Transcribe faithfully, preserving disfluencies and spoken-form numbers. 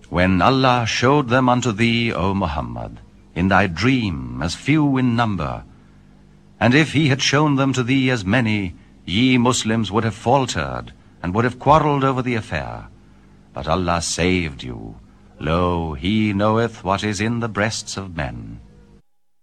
When Allah showed them unto thee, O Muhammad, in thy dream as few in number, and if he had shown them to thee as many, ye Muslims would have faltered, and would have quarrelled over the affair. But Allah saved you. Lo, he knoweth what is in the breasts of men.